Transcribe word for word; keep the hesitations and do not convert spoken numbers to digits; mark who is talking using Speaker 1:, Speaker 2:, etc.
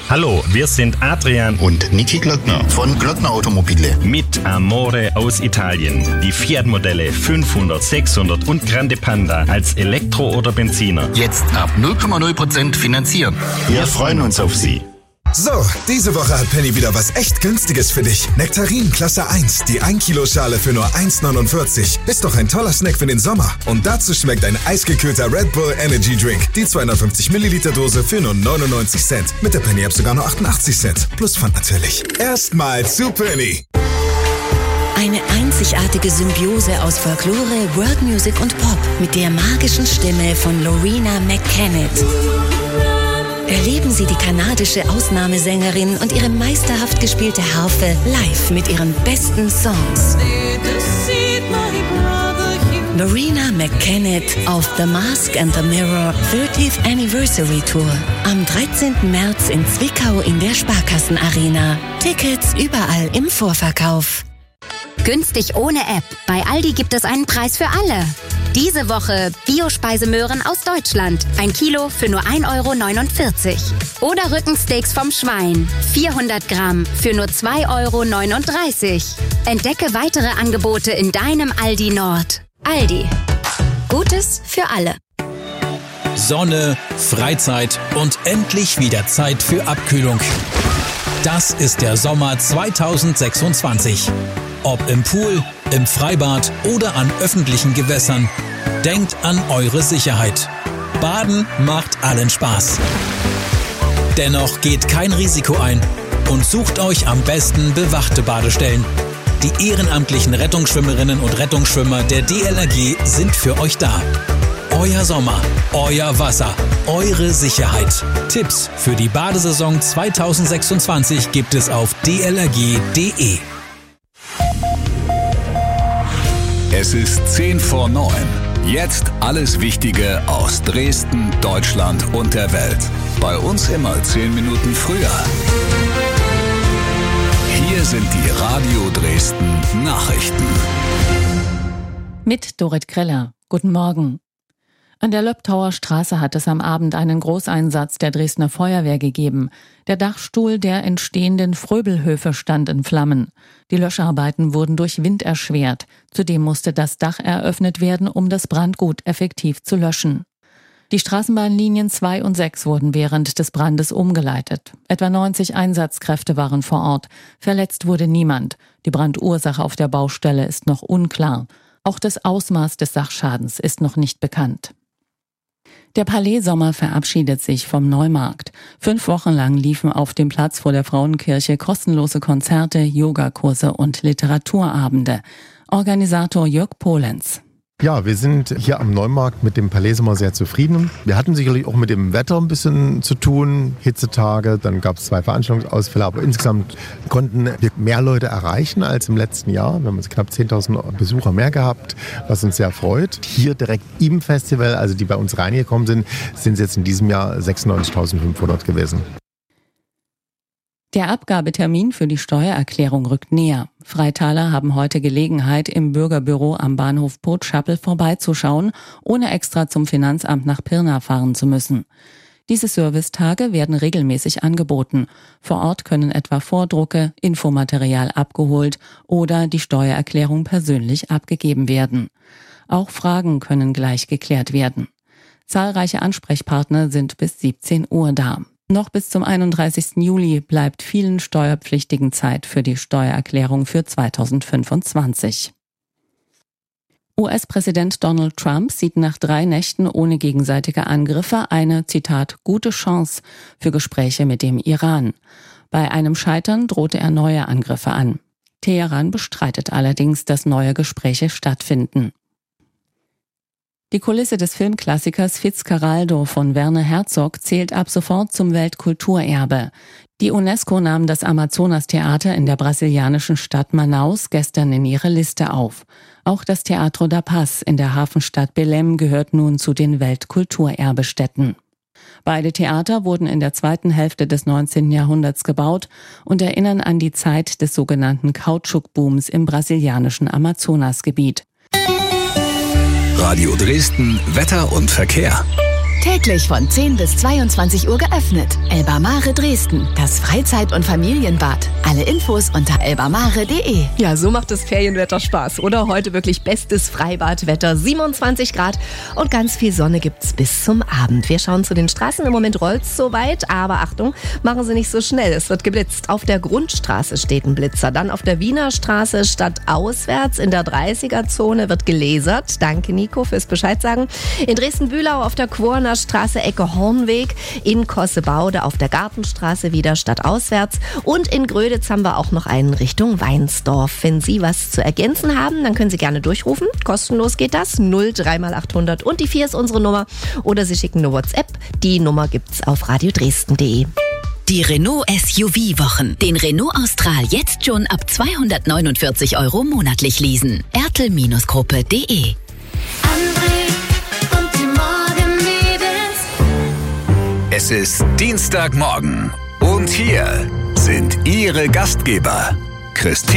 Speaker 1: Hallo, wir sind Adrian
Speaker 2: und Niki Glöckner von Glöckner Automobile.
Speaker 1: Mit Amore aus Italien. Die Fiat-Modelle fünfhundert, sechshundert und Grande Panda als Elektro oder Benziner.
Speaker 2: Jetzt ab null Komma null Prozent finanzieren.
Speaker 1: Wir freuen uns auf Sie.
Speaker 3: So, diese Woche hat Penny wieder was echt Günstiges für dich. Nektarin Klasse eins, die ein Kilo Schale für nur eins neunundvierzig. Ist doch ein toller Snack für den Sommer. Und dazu schmeckt ein eisgekühlter Red Bull Energy Drink. Die zweihundertfünfzig Milliliter Dose für nur neunundneunzig Cent. Mit der Penny-App sogar nur achtundachtzig Cent. Plus Pfand natürlich. Erstmal zu Penny.
Speaker 4: Eine einzigartige Symbiose aus Folklore, World Music und Pop mit der magischen Stimme von Loreena McKennitt. Erleben Sie die kanadische Ausnahmesängerin und ihre meisterhaft gespielte Harfe live mit ihren besten Songs. Loreena McKennitt auf The Mask and the Mirror thirtieth Anniversary Tour. Am dreizehnten März in Zwickau in der Sparkassenarena. Tickets überall im Vorverkauf.
Speaker 5: Günstig ohne App. Bei Aldi gibt es einen Preis für alle. Diese Woche Bio-Speisemöhren aus Deutschland. Ein Kilo für nur ein Euro neunundvierzig. Oder Rückensteaks vom Schwein. vierhundert Gramm für nur zwei Euro neununddreißig. Entdecke weitere Angebote in deinem Aldi Nord. Aldi. Gutes für alle.
Speaker 6: Sonne, Freizeit und endlich wieder Zeit für Abkühlung. Das ist der Sommer zweitausendsechsundzwanzig. Ob im Pool, im Freibad oder an öffentlichen Gewässern. Denkt an eure Sicherheit. Baden macht allen Spaß. Dennoch geht kein Risiko ein und sucht euch am besten bewachte Badestellen. Die ehrenamtlichen Rettungsschwimmerinnen und Rettungsschwimmer der D L R G sind für euch da. Euer Sommer, euer Wasser, eure Sicherheit. Tipps für die Badesaison zweitausendsechsundzwanzig gibt es auf d l r g punkt d e.
Speaker 7: Es ist zehn vor neun. Jetzt alles Wichtige aus Dresden, Deutschland und der Welt. Bei uns immer zehn Minuten früher. Hier sind die Radio Dresden Nachrichten.
Speaker 8: Mit Dorit Kreller. Guten Morgen. An der Löbtauer Straße hat es am Abend einen Großeinsatz der Dresdner Feuerwehr gegeben. Der Dachstuhl der entstehenden Fröbelhöfe stand in Flammen. Die Löscharbeiten wurden durch Wind erschwert. Zudem musste das Dach eröffnet werden, um das Brandgut effektiv zu löschen. Die Straßenbahnlinien zwei und sechs wurden während des Brandes umgeleitet. Etwa neunzig Einsatzkräfte waren vor Ort. Verletzt wurde niemand. Die Brandursache auf der Baustelle ist noch unklar. Auch das Ausmaß des Sachschadens ist noch nicht bekannt. Der Palais Sommer verabschiedet sich vom Neumarkt. Fünf Wochen lang liefen auf dem Platz vor der Frauenkirche kostenlose Konzerte, Yogakurse und Literaturabende. Organisator Jörg Polenz.
Speaker 9: Ja, wir sind hier am Neumarkt mit dem Palais Sommer sehr zufrieden. Wir hatten sicherlich auch mit dem Wetter ein bisschen zu tun, Hitzetage, dann gab es zwei Veranstaltungsausfälle, aber insgesamt konnten wir mehr Leute erreichen als im letzten Jahr. Wir haben jetzt knapp zehntausend Besucher mehr gehabt, was uns sehr freut. Hier direkt im Festival, also die bei uns reingekommen sind, sind es jetzt in diesem Jahr sechsundneunzigtausendfünfhundert gewesen.
Speaker 8: Der Abgabetermin für die Steuererklärung rückt näher. Freitaler haben heute Gelegenheit, im Bürgerbüro am Bahnhof Potschappel vorbeizuschauen, ohne extra zum Finanzamt nach Pirna fahren zu müssen. Diese Servicetage werden regelmäßig angeboten. Vor Ort können etwa Vordrucke, Infomaterial abgeholt oder die Steuererklärung persönlich abgegeben werden. Auch Fragen können gleich geklärt werden. Zahlreiche Ansprechpartner sind bis siebzehn Uhr da. Noch bis zum einunddreißigsten Juli bleibt vielen Steuerpflichtigen Zeit für die Steuererklärung für zweitausendfünfundzwanzig. U S-Präsident Donald Trump sieht nach drei Nächten ohne gegenseitige Angriffe eine, Zitat, gute Chance für Gespräche mit dem Iran. Bei einem Scheitern drohte er neue Angriffe an. Teheran bestreitet allerdings, dass neue Gespräche stattfinden. Die Kulisse des Filmklassikers Fitzcarraldo von Werner Herzog zählt ab sofort zum Weltkulturerbe. Die UNESCO nahm das Amazonas-Theater in der brasilianischen Stadt Manaus gestern in ihre Liste auf. Auch das Teatro da Paz in der Hafenstadt Belém gehört nun zu den Weltkulturerbestätten. Beide Theater wurden in der zweiten Hälfte des neunzehnten Jahrhunderts gebaut und erinnern an die Zeit des sogenannten Kautschukbooms im brasilianischen Amazonasgebiet.
Speaker 7: Radio Dresden, Wetter und Verkehr.
Speaker 10: Täglich von zehn bis zweiundzwanzig Uhr geöffnet. Elbamare Dresden, das Freizeit- und Familienbad. Alle Infos unter elbamare punkt de.
Speaker 11: Ja, so macht das Ferienwetter Spaß, oder? Heute wirklich bestes Freibadwetter, siebenundzwanzig Grad und ganz viel Sonne gibt's bis zum Abend. Wir schauen zu den Straßen. Im Moment rollt's soweit, aber Achtung, machen Sie nicht so schnell. Es wird geblitzt. Auf der Grundstraße steht ein Blitzer. Dann auf der Wiener Straße stadtauswärts in der dreißiger-Zone wird gelasert. Danke, Nico, fürs Bescheid sagen. In Dresden-Bühlau auf der Quorner Straße Ecke Hornweg, in Kossebaude auf der Gartenstraße wieder stadtauswärts und in Gröditz haben wir auch noch einen Richtung Weinsdorf. Wenn Sie was zu ergänzen haben, dann können Sie gerne durchrufen. Kostenlos geht das. null drei mal achthundert und die vier ist unsere Nummer. Oder Sie schicken eine WhatsApp. Die Nummer gibt's auf radiodresden punkt de.
Speaker 4: Die Renault S U V-Wochen. Den Renault Austral jetzt schon ab zweihundertneunundvierzig Euro monatlich leasen. ertel-gruppe punkt de.
Speaker 7: Es ist Dienstagmorgen und hier sind Ihre Gastgeber, Christine